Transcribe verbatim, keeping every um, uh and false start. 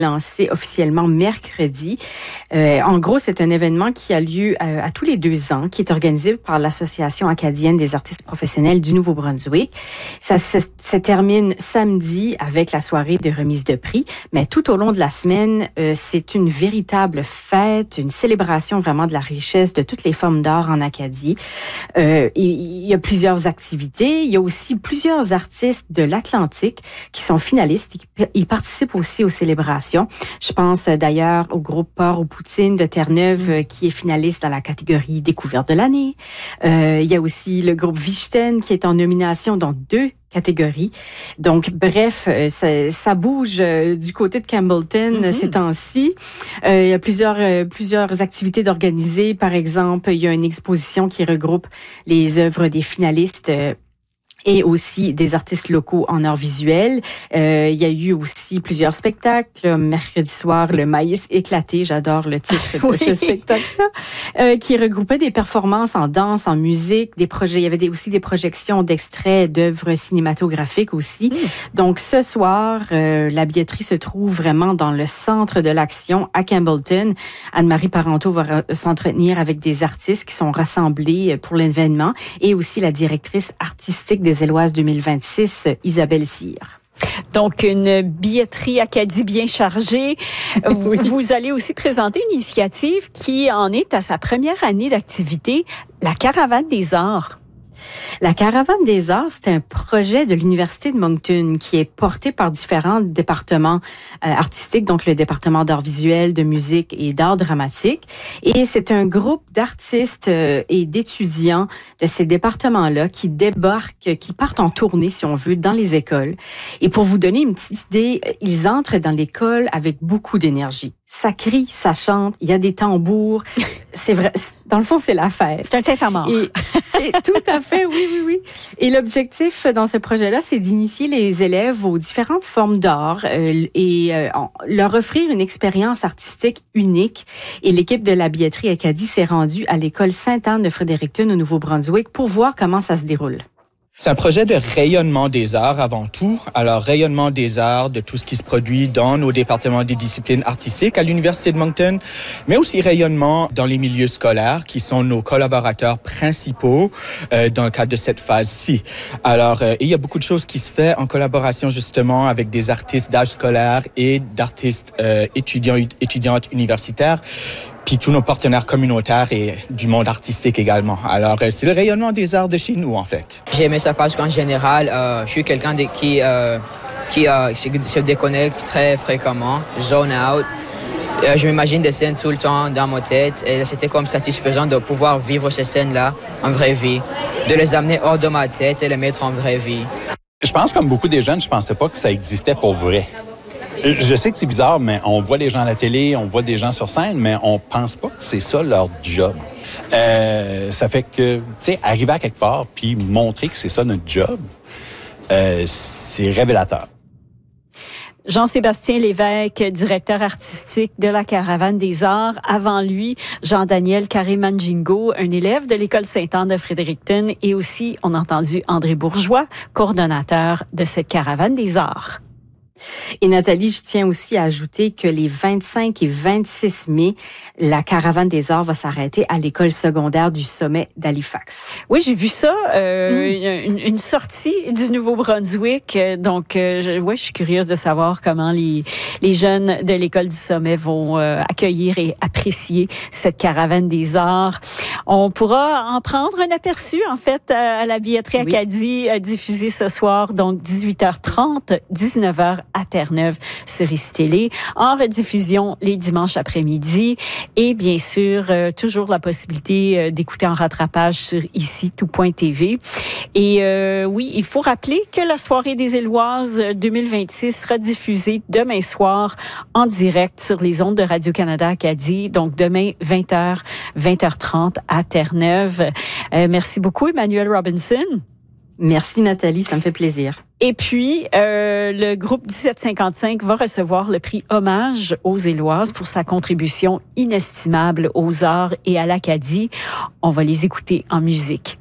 lancé officiellement mercredi. Euh, en gros, c'est un événement qui a lieu à, à tous les deux ans, qui est organisé par l'Association acadienne des artistes professionnels du Nouveau-Brunswick. Ça se, se termine samedi avec la soirée de remise de prix, mais tout au long de la semaine, euh, c'est une véritable fête, une célébration vraiment de la richesse de toutes les formes d'art en Acadie. Euh, il, il y a plusieurs activités. Il y a aussi plusieurs artistes de l'Atlantique qui sont finalistes. Ils, ils participent aussi aux célébrations. Je pense d'ailleurs au groupe Port aux Poutines de Terre-Neuve qui est finaliste dans la catégorie découverte de l'année. Euh, il y a aussi le groupe Vichten qui est en nomination dans deux catégories. Donc, bref, ça, ça bouge du côté de Campbellton mm-hmm. ces temps-ci. Euh, il y a plusieurs, euh, plusieurs activités d'organiser. Par exemple, il y a une exposition qui regroupe les œuvres des finalistes euh, et aussi des artistes locaux en art visuel. Euh, il y a eu aussi plusieurs spectacles. Mercredi soir, le maïs éclaté, j'adore le titre de oui. ce spectacle-là, euh, qui regroupait des performances en danse, en musique, des projets. Il y avait des, aussi des projections d'extraits d'œuvres cinématographiques aussi. Mmh. Donc ce soir, euh, la billetterie se trouve vraiment dans le centre de l'action à Campbellton. Anne-Marie Parenteau va s'entretenir avec des artistes qui sont rassemblés pour l'événement et aussi la directrice artistique des des Éloises deux mille vingt-six, Isabelle Cyr. Donc, une billetterie Acadie bien chargée. oui. Vous allez aussi présenter une initiative qui en est à sa première année d'activité, la Caravane des Arts. La Caravane des Arts, c'est un projet de l'Université de Moncton qui est porté par différents départements euh, artistiques, donc le département d'art visuel, de musique et d'art dramatique. Et c'est un groupe d'artistes euh, et d'étudiants de ces départements-là qui débarquent, qui partent en tournée, si on veut, dans les écoles. Et pour vous donner une petite idée, ils entrent dans l'école avec beaucoup d'énergie. Ça crie, ça chante, il y a des tambours. C'est vrai, dans le fond, c'est la fête. C'est un tête à mort. Et, et tout à fait, oui, oui, oui. Et l'objectif dans ce projet-là, c'est d'initier les élèves aux différentes formes d'art euh, et euh, leur offrir une expérience artistique unique. Et l'équipe de la billetterie Acadie s'est rendue à l'école Sainte-Anne de Fredericton au Nouveau-Brunswick pour voir comment ça se déroule. C'est un projet de rayonnement des arts avant tout. Alors, rayonnement des arts, de tout ce qui se produit dans nos départements des disciplines artistiques à l'Université de Moncton, mais aussi rayonnement dans les milieux scolaires qui sont nos collaborateurs principaux euh, dans le cadre de cette phase-ci. Alors, euh, il y a beaucoup de choses qui se font en collaboration justement avec des artistes d'âge scolaire et d'artistes euh, étudiants, étudiantes universitaires. Puis tous nos partenaires communautaires et du monde artistique également. Alors, c'est le rayonnement des arts de chez nous, en fait. J'ai aimé ça parce qu'en général, euh, je suis quelqu'un de, qui, euh, qui euh, se, se déconnecte très fréquemment, zone out. Euh, je m'imagine des scènes tout le temps dans ma tête et c'était comme satisfaisant de pouvoir vivre ces scènes-là en vraie vie, de les amener hors de ma tête et les mettre en vraie vie. Je pense, comme beaucoup des jeunes, je pensais pas que ça existait pour vrai. Je sais que c'est bizarre, mais on voit les gens à la télé, on voit des gens sur scène, mais on pense pas que c'est ça leur job. Euh, ça fait que, tu sais, arriver à quelque part puis montrer que c'est ça notre job, euh, c'est révélateur. Jean-Sébastien Lévesque, directeur artistique de la Caravane des Arts. Avant lui, Jean-Daniel Carré-Mangingo, un élève de l'École Sainte-Anne de Fredericton. Et aussi, on a entendu André Bourgeois, coordonnateur de cette Caravane des Arts. Et Nathalie, je tiens aussi à ajouter que les vingt-cinq et vingt-six mai, la Caravane des Arts va s'arrêter à l'école secondaire du Sommet d'Halifax. Oui, j'ai vu ça, euh, mm. une, une sortie du Nouveau-Brunswick. Donc, euh, je, ouais, je suis curieuse de savoir comment les, les jeunes de l'école du Sommet vont euh, accueillir et apprécier cette Caravane des Arts. On pourra en prendre un aperçu, en fait, à la billetterie oui. Acadie, diffusée ce soir, donc dix-huit heures trente, dix-neuf heures à Terre-Neuve sur Ici Télé, en rediffusion les dimanches après-midi et bien sûr, euh, toujours la possibilité euh, d'écouter en rattrapage sur ici tout point t v. Et euh, oui, il faut rappeler que la soirée des Éloises deux mille vingt-six sera diffusée demain soir en direct sur les ondes de Radio-Canada Acadie, donc demain vingt heures, vingt heures trente à Terre-Neuve. Euh, merci beaucoup Emmanuel Robinson. Merci Nathalie, ça me fait plaisir. Et puis, euh, le groupe dix-sept cinquante-cinq va recevoir le prix Hommage aux Éloises pour sa contribution inestimable aux arts et à l'Acadie. On va les écouter en musique.